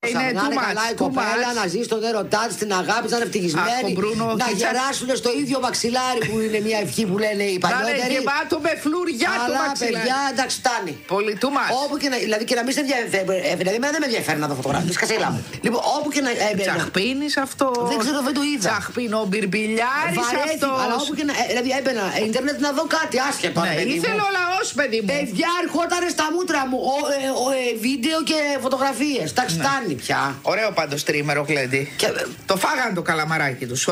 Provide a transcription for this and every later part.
Να είναι καλά η κοπέλα, να ζει στον έρωτά τη, την αγάπη, να είναι ευτυχισμένη. Να γεράσουν στο ίδιο μαξιλάρι που είναι μια ευχή που λένε οι παλιότεροι. Να είναι γεμάτο με φλουριά το μαξιλάρι. Παιδιά, εντάξει, φτάνει. Πολύ too much. Όπου και να. Δηλαδή και να μην σε ενδιαφέρει. Δηλαδή, εμένα δεν με ενδιαφέρει να το φωτογραφίσει, κασέλα μου. Λοιπόν, όπου και να. Τσαχπίνει αυτό. Δεν ξέρω, δεν το είδα. Τσαχπίνο μπιρμπιλιάρι αυτό. Αλλά όπου και να. Δηλαδή, έμπαινα Ιντερνετ να δω κάτι άσχετο. Ήθελε ο λαό, παιδί μου. Παιδιά, ερχόταν στα μούτρα μου βίντεο και φωτογραφίε. Εντάξει, φτάνει πια. Ωραίο πάντως τρίμερο γλέντι. Το φάγανε το καλαμαράκι του.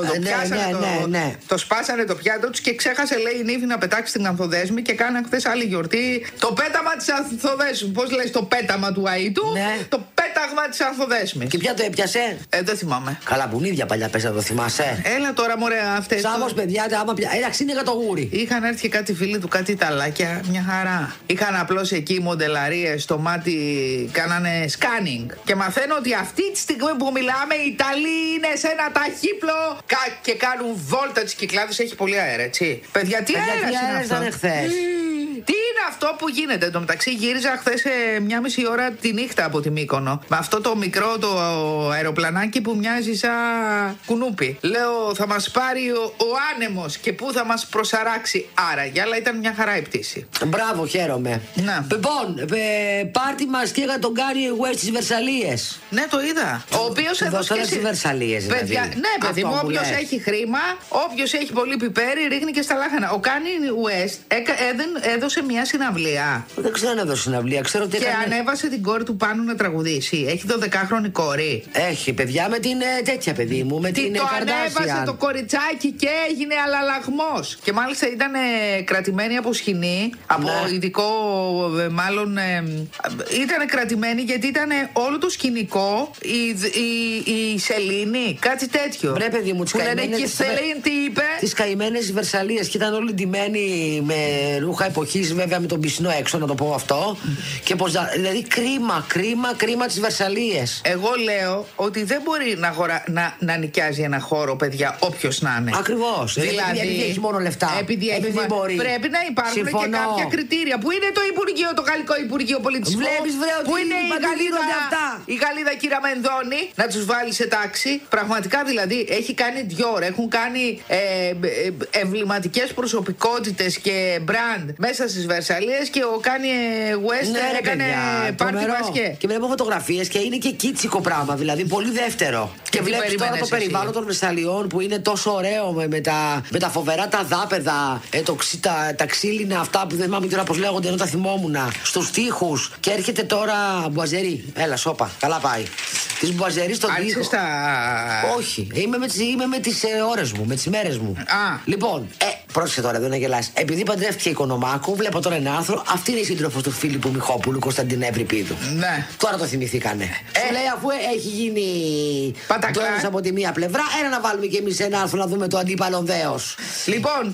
Το σπάσανε το πιάτο του και ξέχασε, λέει, η Νύφη να πετάξει την Ανθοδέσμη και κάνανε χθες άλλη γιορτή. Το πέταμα της Ανθοδέσμης. Πώς λες το πέταμα του Αΐτου? Ναι. Το πέταγμα της Ανθοδέσμης. Και ποια το έπιασε? Δεν θυμάμαι. Καλά, μπουνίδια παλιά πέσα, το θυμάσαι? Έλα τώρα, μωρέ, αυτές. Σάμος, παιδιά, άμα πια. Ένα ξύνη για το γούρι. Είχαν έρθει και κάτι φίλοι του, κάτι ταλάκια, μια χαρά. Είχαν απλώς εκεί μοντελαρίες στο μάτι, κάνανε σκάνινγκ. Και μαθαίνω ότι αυτή τη στιγμή που μιλάμε, οι Ιταλοί είναι σε ένα ταχύπλο και κάνουν βόλτα τις Κυκλάδες. Έχει πολύ αέρα, έτσι. Παιδιά, τι αέρας είναι αυτό? Τι είναι αυτό που γίνεται? Εν τω μεταξύ, γύριζα χθες 1,5 ώρα τη νύχτα από τη Μύκονο. Με αυτό το μικρό το αεροπλανάκι που μοιάζει σαν κουνούπι. Λέω, θα μας πάρει ο άνεμος και πού θα μας προσαράξει άραγε. Αλλά ήταν μια χαρά η πτήση. Μπράβο, χαίρομαι. Να. Λοιπόν, πάρτι μας και για τον Kanye West στις Βερσαλίες. Ναι, το είδα. Ο οποίος έδωσε στις Βερσαλίες, δηλαδή. Ναι, παιδί μου, όποιος έχει χρήμα, όποιος έχει πολύ πιπέρι, ρίχνει και στα λάχανα. Ο Kanye West έδωσε μια συναυλία. Δεν ξέρω αν έδωσε συναυλία, ξέρω ότι και ανέβασε την κόρη του πάνω να τραγουδήσει. Έχει 12χρονη κόρη. Έχει, παιδιά, με την τέτοια, παιδί μου, με την Καρδάσιαν. Το ανέβασε το κοριτσάκι και έγινε αλαλαγμός. Και μάλιστα ήταν κρατημένη από σκηνή, από ειδικό, μάλλον. Ήταν κρατημένη γιατί ήταν όλο το σκηνικό η Σελήνη, κάτι τέτοιο. Βρε, παιδί μου, που λένε και Σελήνη, τι είπε? Τις καημένες Βερσαλίες και ήταν όλοι ντυμένοι με ρούχα εποχής, βέβαια, με τον πισινό έξω, να το πω αυτό. Και πως, δηλαδή, κρίμα τις Βερσαλίες. Εγώ λέω ότι δεν μπορεί να νοικιάζει ένα χώρο, παιδιά, όποιος να είναι. Ακριβώς. Δηλαδή, επειδή έχει μόνο λεφτά. Επειδή μπορεί. Πρέπει να υπάρχουν και κάποια κριτήρια. Πού είναι το Υπουργείο, το Γαλλικό Υπουργείο Πολιτισμού? Βλέπεις, βρε, πού είναι η Γαλλίδα κύρα Μενδώνη? Να τους βάλει σε τάξη. Πραγματικά, δηλαδή, έχει κάνει Dior, έχουν κάνει εμβληματικές προσωπικότητες και brand μέσα στις Βερσαλίες και ο Kanye West έκανε πάρτι μπασκέ. Και βλέπω φωτογραφίες και είναι και κίτσικο πράγμα, δηλαδή πολύ δεύτερο. Και βλέπεις τώρα το περιβάλλον των Βερσαλιών που είναι τόσο ωραίο με τα φοβερά τα δάπεδα, τα ξύλινα αυτά που δεν θυμάμαι τώρα πώς λέγονται, ενώ τα θυμόμουν, στους τοίχους. Και έρχεται τώρα Μπουαζερί. Έλα, σώπα, καλά πάει. Τη Μπουαζερί στον τοίχο. Όχι, είμαι με τις ώρες μου, με τις μέρες μου. Λοιπόν, πρόσεχε τώρα εδώ να γελάς. Επειδή παντρεύτηκε η Οικονομάκου, βλέπω τώρα ένα άρθρο. Αυτή είναι η σύντροφος του Φίλιππου Μιχόπουλου, Κωνσταντίνα Ευρυπίδου. Ναι. Τώρα το θυμηθήκανε. Σου λέει, αφού έχει γίνει πατακλάς από τη μία πλευρά, να βάλουμε κι εμείς ένα άρθρο να δούμε το αντίπαλο δέος. Λοιπόν,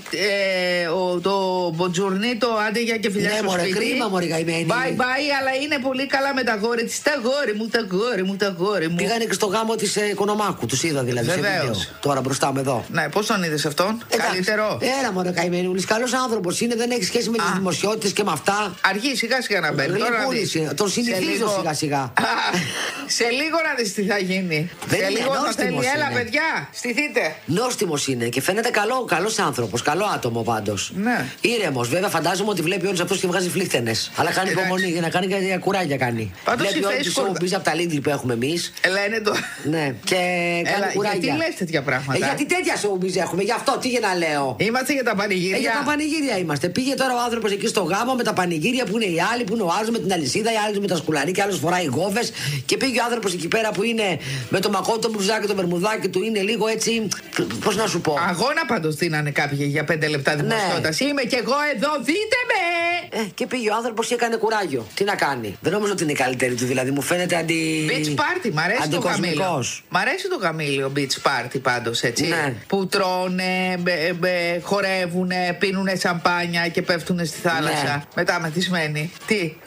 το Μποτζουρνίτο, άντε για και φιλιά στο σπίτι. Κρίμα, μωρή καημένη. Bye bye, αλλά είναι πολύ καλά με τα γόρη της. Τα γόρη μου. Πήγανε και στο γάμο της Οικονομάκου, τους είδα δηλαδή. Βεβαίως. Τώρα μπροστά μου εδώ. Ναι, πώς τον είδες αυτόν? Καλύτερο. Έλα, μωρέ καημένη μου, καλός άνθρωπος είναι, δεν έχει σχέση με τις δημοσιότητες και με αυτά. Αργεί σιγά σιγά να μπαίνει. Τον συνηθίζω σιγά σιγά. Σε λίγο να δεις τι θα γίνει. Σε λίγο θα θέλει. Έλα, παιδιά, στηθείτε. Νόστιμος είναι και φαίνεται καλός άνθρωπος, καλό άτομο πάντως. Ναι. Ήρεμος, βέβαια, φαντάζομαι ότι βλέπει όλους αυτούς και βγάζει φλίχτενες. Αλλά κάνει υπομονή για να κάνει και κουράγια κάνει. Βλέπει όλους τους showbiz από τα Lidl που έχουμε εμείς. Λένε το. Ναι, και κάνει κουράγια. Γιατί λες τέτοια πράγματα? Γιατί τέτοια showbiz έχουμε, γι' αυτό τι για να λέω. Είμαστε για τα πανηγύρια. Για τα πανηγύρια είμαστε. Πήγε τώρα ο άνθρωπος εκεί στο γάμο με τα πανηγύρια που είναι οι άλλοι, που είναι ο άλλος με την αλυσίδα, οι άλλοι με τα σκουλαρίκια, άλλος φοράει γόβες. Και πήγε ο άνθρωπος εκεί πέρα που είναι με το μακότο μπλουζάκι, το βερμουδάκι του, είναι λίγο έτσι. Πώς να σου πω. Αγώνα πάντως δίνανε κάποιοι για 5 λεπτά δημοσιότητας. Ναι. Είμαι κι εγώ εδώ, δείτε με! Και πήγε ο άνθρωπος και έκανε κουράγιο. Τι να κάνει. Δεν νομίζω ότι είναι η καλύτερη του, δηλαδή μου φαίνεται Beach party, μ' αρέσει το γαμήλιο. Μ' αρέσει το γαμήλιο beach party πάντως, έτσι. Ναι. Που τρώνε, χορεύουνε, πίνουνε σαμπάνια και πέφτουνε στη θάλασσα. Ναι. Μετά μεθυσμένοι. Τι.